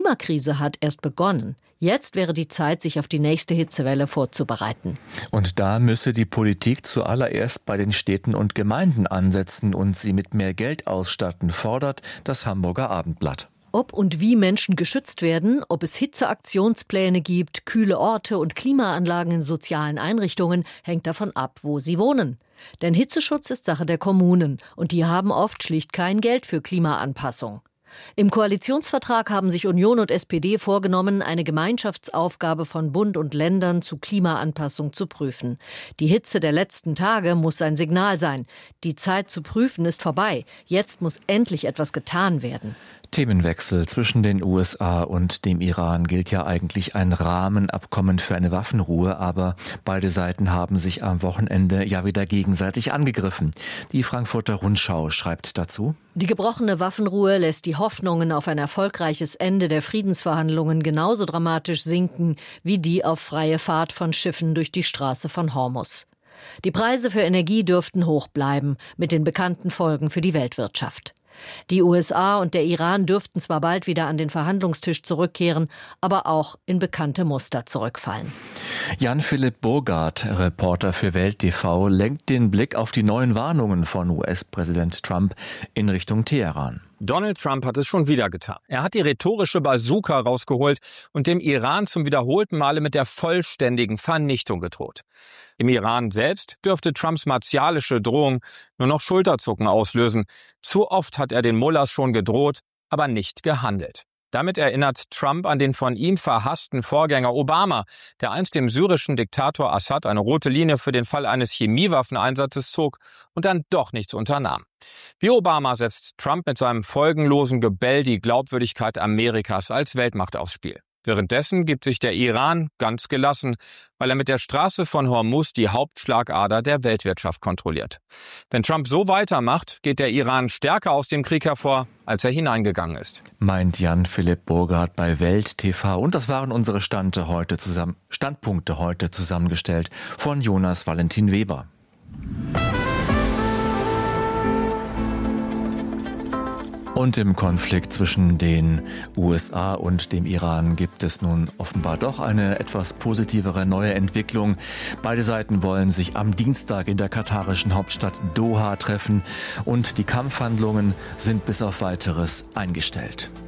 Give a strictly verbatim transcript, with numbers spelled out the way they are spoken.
Klimakrise hat erst begonnen. Jetzt wäre die Zeit, sich auf die nächste Hitzewelle vorzubereiten. Und da müsse die Politik zuallererst bei den Städten und Gemeinden ansetzen und sie mit mehr Geld ausstatten, fordert das Hamburger Abendblatt. Ob und wie Menschen geschützt werden, ob es Hitzeaktionspläne gibt, kühle Orte und Klimaanlagen in sozialen Einrichtungen, hängt davon ab, wo sie wohnen. Denn Hitzeschutz ist Sache der Kommunen und die haben oft schlicht kein Geld für Klimaanpassung. Im Koalitionsvertrag haben sich Union und S P D vorgenommen, eine Gemeinschaftsaufgabe von Bund und Ländern zu Klimaanpassung zu prüfen. Die Hitze der letzten Tage muss ein Signal sein. Die Zeit zu prüfen ist vorbei. Jetzt muss endlich etwas getan werden. Themenwechsel. Zwischen den U S A und dem Iran gilt ja eigentlich ein Rahmenabkommen für eine Waffenruhe, aber beide Seiten haben sich am Wochenende ja wieder gegenseitig angegriffen. Die Frankfurter Rundschau schreibt dazu: Die gebrochene Waffenruhe lässt die Hoffnungen auf ein erfolgreiches Ende der Friedensverhandlungen genauso dramatisch sinken wie die auf freie Fahrt von Schiffen durch die Straße von Hormuz. Die Preise für Energie dürften hoch bleiben, mit den bekannten Folgen für die Weltwirtschaft. Die U S A und der Iran dürften zwar bald wieder an den Verhandlungstisch zurückkehren, aber auch in bekannte Muster zurückfallen. Jan-Philipp Burgard, Reporter für Welt T V, lenkt den Blick auf die neuen Warnungen von U S-Präsident Trump in Richtung Teheran. Donald Trump hat es schon wieder getan. Er hat die rhetorische Bazooka rausgeholt und dem Iran zum wiederholten Male mit der vollständigen Vernichtung gedroht. Im Iran selbst dürfte Trumps martialische Drohung nur noch Schulterzucken auslösen. Zu oft hat er den Mullahs schon gedroht, aber nicht gehandelt. Damit erinnert Trump an den von ihm verhassten Vorgänger Obama, der einst dem syrischen Diktator Assad eine rote Linie für den Fall eines Chemiewaffeneinsatzes zog und dann doch nichts unternahm. Wie Obama setzt Trump mit seinem folgenlosen Gebell die Glaubwürdigkeit Amerikas als Weltmacht aufs Spiel. Währenddessen gibt sich der Iran ganz gelassen, weil er mit der Straße von Hormuz die Hauptschlagader der Weltwirtschaft kontrolliert. Wenn Trump so weitermacht, geht der Iran stärker aus dem Krieg hervor, als er hineingegangen ist. Meint Jan-Philipp Burgard bei Welt T V. Und das waren unsere Stande heute zusammen, Standpunkte heute zusammengestellt von Jonas Valentin Weber. Und im Konflikt zwischen den U S A und dem Iran gibt es nun offenbar doch eine etwas positivere neue Entwicklung. Beide Seiten wollen sich am Dienstag in der katarischen Hauptstadt Doha treffen und die Kampfhandlungen sind bis auf Weiteres eingestellt.